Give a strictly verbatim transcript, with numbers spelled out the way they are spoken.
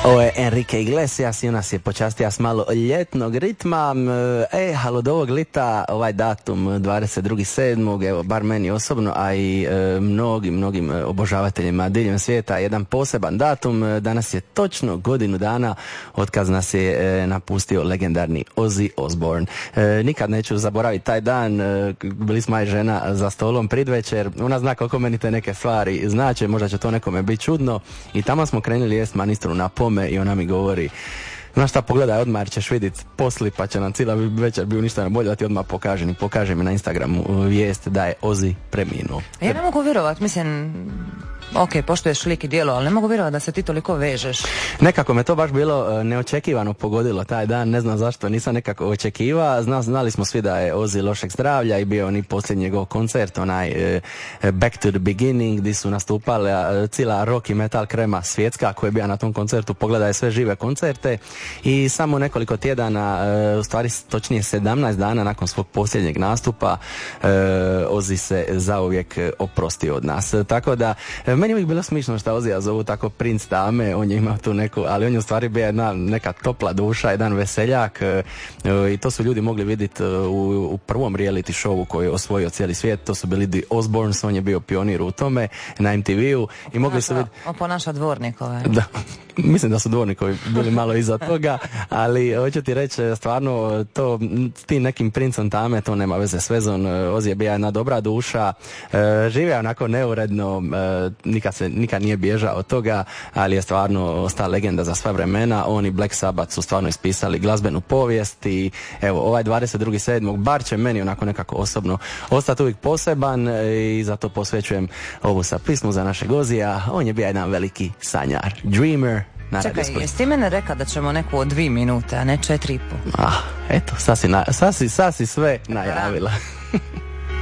Ovo je Enrique Iglesias i nas je počastija s malo ljetnog ritma. E, ali od ovog lita, ovaj datum dvadeset drugi sedmog evo, bar meni osobno, a i e, mnogim, mnogim obožavateljima diljem svijeta, jedan poseban datum. Danas je točno godinu dana otkad nas je e, napustio legendarni Ozzy Osbourne. E, nikad neću zaboraviti taj dan. E, bili smo i žena za stolom predvečer. Ona zna koliko meni te neke stvari znače, možda će to nekome biti čudno. I tamo smo krenuli jest manistru na pome i ona mi govori: znaš šta, pogledaj odmah jer ćeš vidjeti posli pa će nam cijela večer bio ništa bolje, da ti odmah pokažem i pokaže mi na Instagramu vijest da je Ozzy preminuo. Ja ne mogu vjerovat, mislim, ok, poštuješ lik i djelo, ali ne mogu vjerovat da se ti toliko vežeš. Nekako me to baš bilo neočekivano pogodilo taj dan, ne znam zašto, nisam nekako očekiva. Zna, znali smo svi da je Ozzy lošeg zdravlja i bio ni posljednji njegov koncert, onaj uh, Back to the Beginning, gdje su nastupali uh, cijela rock i metal krema svjetska koja je bila na tom koncertu, pogledaj sve žive koncerte. I samo nekoliko tjedana, uh, u stvari točnije sedamnaest dana nakon svog posljednjeg nastupa, uh, Ozzy se zauvijek oprostio od nas. Tako da uh, meni je uvijek bilo smišno što Ozzy zovu tako princ dame, on je imao tu neku, ali on je u stvari bio jedna neka topla duša, jedan veseljak e, i to su ljudi mogli vidjeti u, u prvom reality showu koji je osvojio cijeli svijet, to su bili The Osbournes, on je bio pionir u tome na em te veu i mogli su vidjeti... On ponaša dvornikove. Da, mislim da su dvornikovi bili malo iza toga, ali hoću ti reći, stvarno to, s tim nekim princom tame, to nema veze s vezom. Ozzy je bio jedna dobra duša, e, živio onako neuredno, e, nikad, se, nikad nije bježao od toga, ali je stvarno ostala legenda za sva vremena. On i Black Sabbath su stvarno ispisali glazbenu povijest i evo, ovaj dvadeset drugi sedmog bar će meni onako nekako osobno ostati uvijek poseban i zato posvećujem ovu sa pismu za našeg Ozzyja. On je bio jedan veliki sanjar, dreamer. Čekaj, jesi ti mene rekao da ćemo neku od dvije minute, a ne četiri i po? Ah, eto, sad si, na, sad si, sad si sve najavila.